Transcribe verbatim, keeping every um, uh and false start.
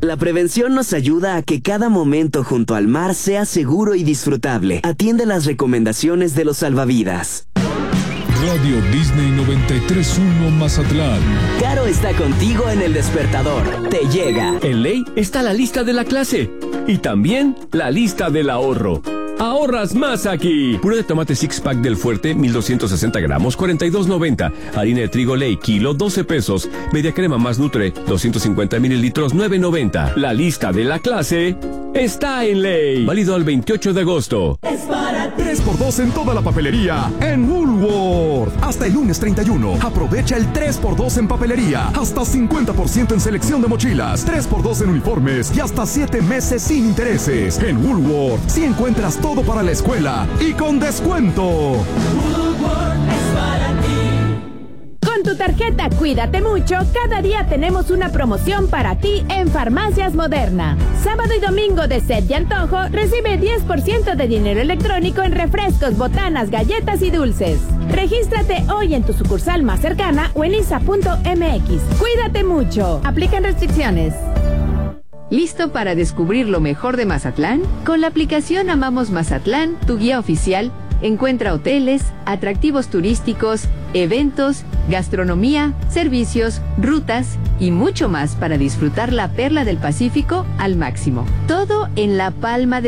La prevención nos ayuda a que cada momento junto al mar sea seguro y disfrutable. Atiende las recomendaciones de los salvavidas. Radio Disney noventa y tres punto uno Mazatlán. Caro está contigo en el despertador. Te llega. En Ley está la lista de la clase y también la lista del ahorro. ¡Ahorras más aquí! Puré de tomate six pack del Fuerte, mil doscientos sesenta gramos, cuarenta y dos noventa. Harina de trigo Ley, kilo, doce pesos. Media crema más Nutre, doscientos cincuenta mililitros, nueve noventa. La lista de la clase está en Ley. Válido al veintiocho de agosto. Es para ti. tres por dos en toda la papelería en Woolworth. Hasta el lunes treinta y uno. Aprovecha el tres por dos en papelería. Hasta cincuenta por ciento en selección de mochilas. tres por dos en uniformes y hasta siete meses sin intereses. En Woolworth, si encuentras todo Todo para la escuela y con descuento. Woolworth es para ti. Con tu tarjeta Cuídate Mucho, cada día tenemos una promoción para ti en Farmacias Moderna. Sábado y domingo de sed y antojo, recibe diez por ciento de dinero electrónico en refrescos, botanas, galletas y dulces. Regístrate hoy en tu sucursal más cercana o en isa punto eme equis. Cuídate mucho. Aplican restricciones. ¿Listo para descubrir lo mejor de Mazatlán? Con la aplicación Amamos Mazatlán, tu guía oficial, encuentra hoteles, atractivos turísticos, eventos, gastronomía, servicios, rutas y mucho más para disfrutar la perla del Pacífico al máximo. Todo en la palma de